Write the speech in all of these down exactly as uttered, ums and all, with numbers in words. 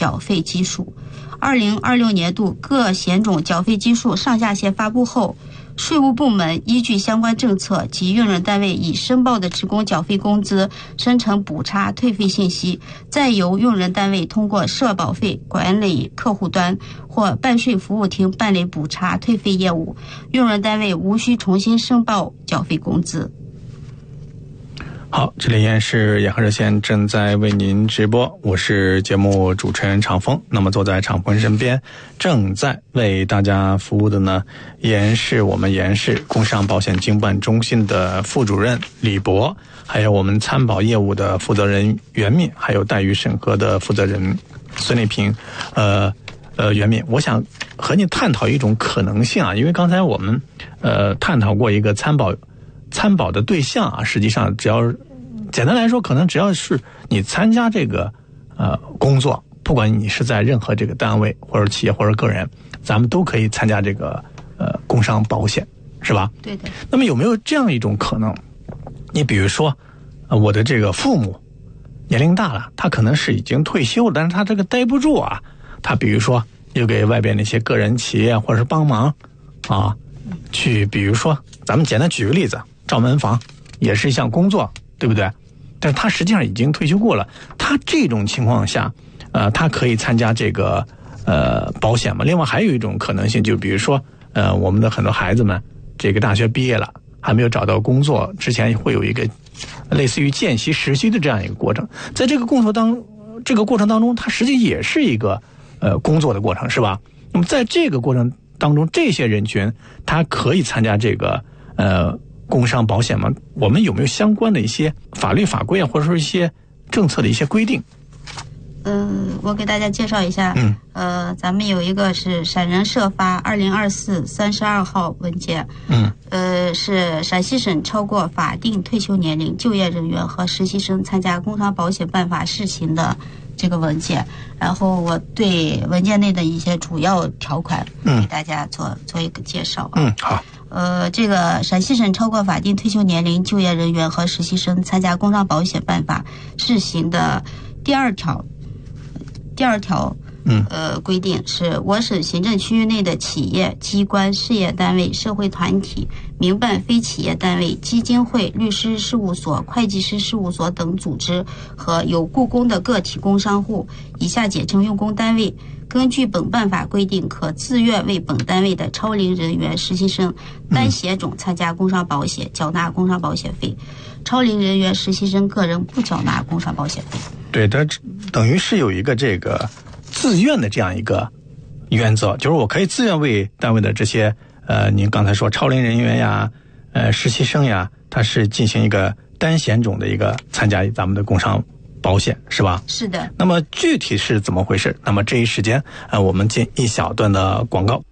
缴费基数。二零二六年度各险种缴费基数上下限发布后，税务部门依据相关政策及用人单位已申报的职工缴费工资生成补差退费信息，再由用人单位通过社保费管理客户端或办税服务厅办理补差退费业务，用人单位无需重新申报缴费工资。 好，这里依然是眼和热线正在为您直播，我是节目主持人常峰。那么坐在常峰身边正在为大家服务的呢，依然是我们延市工商保险经办中心的副主任李博，还有我们参保业务的负责人袁敏，还有待遇审核的负责人孙丽萍。呃呃，袁敏，我想和你探讨一种可能性啊，因为刚才我们呃探讨过一个参保参保的对象啊，实际上只要简单来说，可能只要是你参加这个呃工作，不管你是在任何这个单位或者企业或者个人，咱们都可以参加这个呃工伤保险，是吧？ 对的。 那么有没有这样一种可能？你比如说，呃，我的这个父母年龄大了，他可能是已经退休了，但是他这个待不住啊，他比如说又给外边那些个人企业或者是帮忙啊，去比如说咱们简单举个例子，照门房也是一项工作，对不对？但是他实际上已经退休过了，他这种情况下，呃，他可以参加这个呃保险嘛？另外还有一种可能性，就比如说，呃，我们的很多孩子们，这个大学毕业了，还没有找到工作，之前会有一个类似于见习实习的这样一个过程，在这个工作当这个过程当中，它实际也是一个呃工作的过程，是吧？那么在这个过程当中，这些人群他可以参加这个呃。工伤保险吗？我们有没有相关的一些法律法规啊，或者说一些政策的一些规定？ 嗯、呃，我给大家介绍一下。嗯，呃，咱们有一个是陕人社发二零二四三十二号文件。嗯，呃，是陕西省超过法定退休年龄就业人员和实习生参加工伤保险办法试行的这个文件。然后我对文件内的一些主要条款给大家做、嗯、做一个介绍。 嗯，好。 呃，这个陕西省超过法定退休年龄就业人员和实习生参加工伤保险办法试行的第二条，第二条，嗯，呃，规定是我省行政区域内的企业、机关、事业单位、社会团体、民办非企业单位、基金会、律师事务所、会计师事务所等组织和有雇工的个体工商户（以下简称用工单位）。根据本办法规定，可自愿为本单位的超龄人员、实习生单险种参加工伤保险，缴纳工伤保险费；超龄人员、实习生个人不缴纳工伤保险费。 对，它等于是有一个这个自愿的这样一个原则，就是我可以自愿为单位的这些呃，您刚才说超龄人员呀、呃实习生呀，它是进行一个单险种的一个参加咱们的工伤保险，是吧？ 是的。 那么具体是怎么回事？那么这一时间，呃，我们进一小段的广告。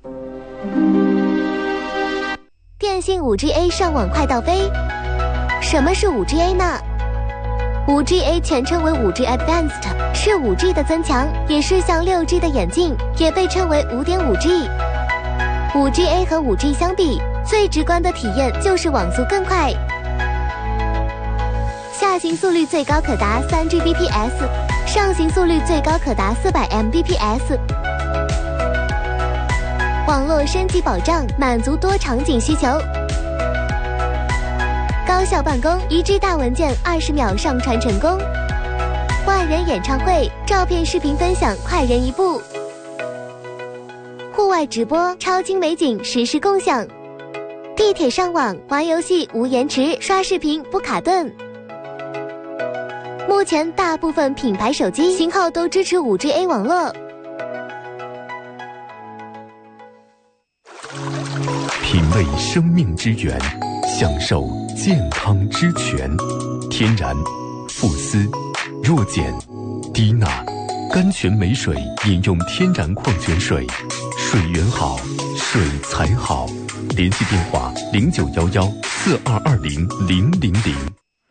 电信 五 G A 上网快到飞。什么是 五 G A 呢？ 五 G A 全称为 五 G Advanced， 是 五 G 的增强，也是向 六 G 的演进，也被称为 五点五 G。 五 G A 和 五 G 相比，最直观的体验就是网速更快。下行速率最高可达 三 G B P S， 上行速率最高可达 四百 M B P S。 网络升级保障，满足多场景需求。高效办公，一 G 大文件二十秒上传成功。万人演唱会，照片视频分享快人一步。户外直播，超精美景实时共享。地铁上网，玩游戏无延迟，刷视频不卡顿。目前大部分品牌手机型号都支持 五 G A 网络。 品味生命之源，享受健康之泉。天然、富思、弱碱、低钠，甘泉美水饮用天然矿泉水，水源好，水才好。联系电话零九幺幺四二二零零零零。